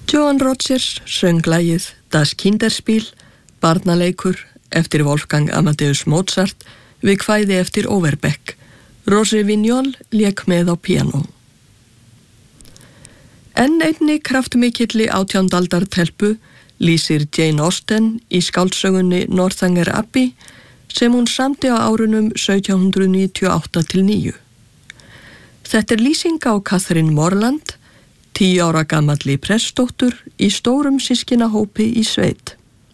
Joan Rogers söng lagið Das Kinderspiel, barnaleikur, eftir Wolfgang Amadeus Mozart við kvæði eftir Overbeck. Roger Vignol lék með á píanó. Enn einni kraftmikilli 18. aldar telpu lýsir Jane Austen í skáldsögunni Northanger Abbey sem hún samdi á árunum 1798-9. Þetta lýsing á Catherine Morland, 10 ára gamalli prestsdóttur í stórum systkinahópi í sveit.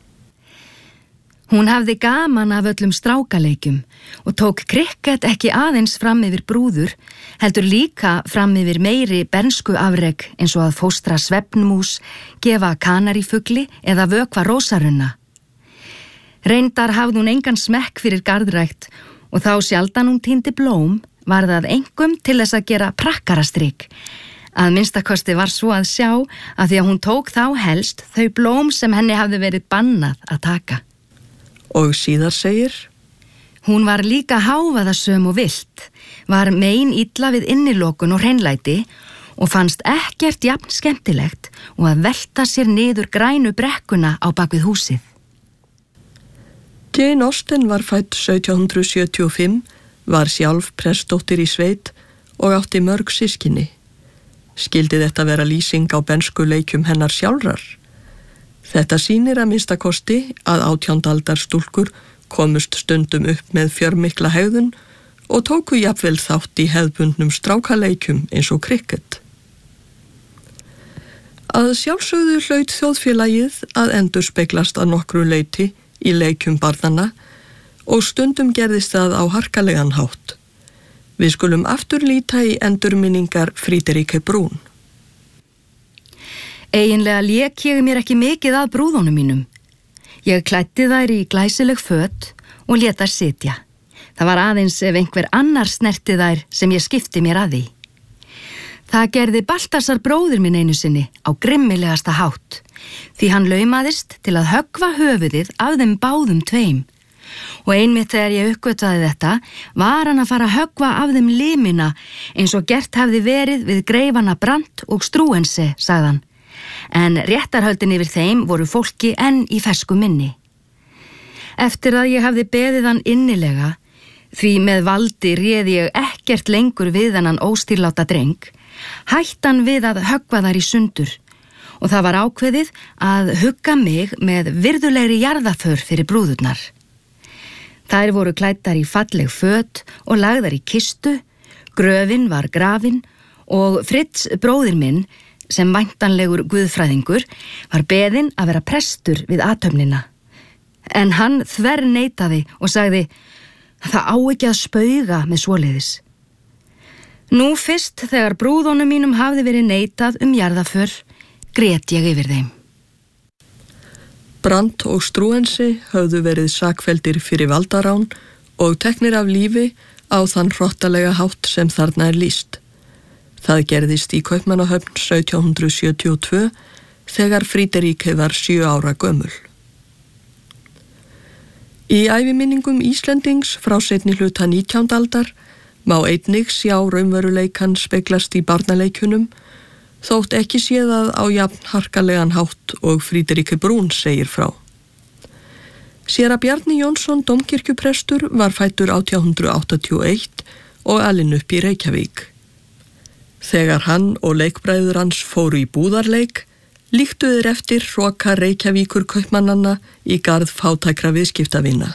Hún hafði gaman af öllum strákaleikjum og tók krikket ekki aðeins fram yfir brúður, heldur líka fram yfir meiri bernsku afrek eins og að fóstra svefnmús, gefa kanarífugli eða vökva rósarunna. Reyndar hafði hún engan smekk fyrir garðrækt og þá sjaldan hún týndi blóm var það engum til þess að gera prakkarastrik. Að minnstakosti var svo að sjá að því að hún tók þá helst þau blóm sem henni hafði verið bannað að taka. Og síðar segir: Hún var líka hávaðasöm og villt, var mein illa við innilokun og hreinlæti og fannst ekkert jafn skemmtilegt og að velta sér niður grænu brekkuna á bakvið húsið. Jane Austen var fædd 1775, var sjálf prestsdóttir í sveit og átti mörg systkini. Skildi þetta vera lýsing á bernskuleikjum hennar sjálfrar? Þetta sýnir að minnstakosti að 18. aldar stúlkur komust stundum upp með fjörmikla hegðun og tóku jafnvel þátt í hefðbundnum strákaleikjum eins og krikket. Að sjálfsögðu hlaut þjóðfélagið að endurspeglast að nokkru leyti í leikjum barnanna og stundum gerðist það á harkalegan hátt. Við skulum aftur líta í endurminningar Friederike Brún. Eiginlega lék ég mér ekki mikið að brúðunum mínum. Ég klæddi þær í glæsileg föt og lét þær sitja. Það var aðeins ef einhver annar snerti þær sem ég skipti mér að því. Það gerði Baltasar bróðir minn einu sinni á grimmilegasta hátt, því hann laumaðist til að höggva höfuðið af þeim báðum tveim. Og einmitt þegar ég uppgötvaði þetta var hann að fara að höggva af þeim limina eins og gert hefði verið við greifana Brandt og Struensee, sagðan. En réttarhöldin yfir þeim voru fólki enn í fersku minni. Eftir að ég hafði beðið hann innilega, því með valdi réði ég ekkert lengur við þennan óstýrláta dreng, hætti hann við að höggva þær í sundur og það var ákveðið að hugga mig með virðulegri jarðaför fyrir brúðurnar. Þær voru klæddar í falleg föt og lagðar í kistu, gröfin var grafin og Fritz bróðir minn, sem væntanlegur guðfræðingur, var beðinn að vera prestur við athöfnina. En hann þverneitaði og sagði: það á ekki að spauga með svoleiðis. Nú fyrst þegar brúðunum mínum hafði verið neitað jarðaför, grét ég yfir þeim. Brandt og Struensee höfðu verið sakfelldir fyrir valdarán og teknir af lífi á þann hrottalega hátt sem þarna lýst. Það gerðist í Kaupmannahöfn 1772 þegar Friederike var 7 ára gömul. Í æviminningum Íslendings frá seinni hluta 19. aldar má einnig sjá raunveruleikann speglast í barnaleikjunum, þótt ekki séð að á jafn harkalegan hátt og Friederike Brún segir frá. Séra Bjarni Jónsson dómkirkjuprestur var fæddur 1881 og alinn upp í Reykjavík. Þegar hann og leikbræður hans fóru í búðarleik, líktu þeir eftir hroka Reykjavíkur kaupmannanna í garð fátækra viðskiptavina.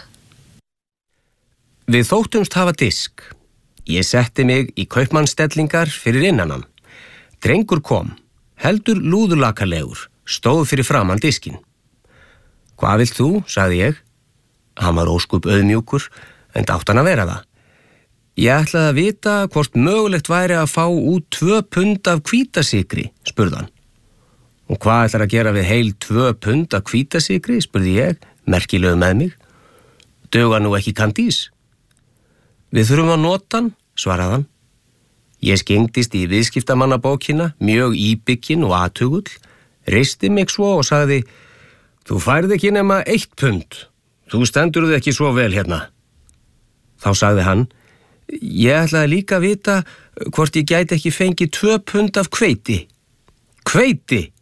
Við þóttumst hafa disk. Ég setti mig í kaupmannsstellingar fyrir innan hann. Drengur kom, heldur lúðurlakalegur, stóð fyrir framan diskin. Hvað vilt þú, sagði ég. Hann var óskup auðmjúkur, en átt hann að vera það. Ég ætlaði að vita hvort mögulegt væri að fá út 2 pund af hvítasykri, spurði hann. Og hvað ætlar að gera við heil 2 pund af hvítasykri, spurði ég, merkilegu með mig. Duga nú ekki kandís? Við þurfum að nota hann, svaraði hann. Ég skengdist í viðskiptamannabókina, mjög íbygginn og athugull, reisti mig svo og sagði: þú færð ekki nema 1 pund. Þú stendur þig ekki svo vel hérna. Þá sagði hann: ég ætlaði líka að vita hvort ég gæti ekki fengið 2 pund af hveiti. Hveiti,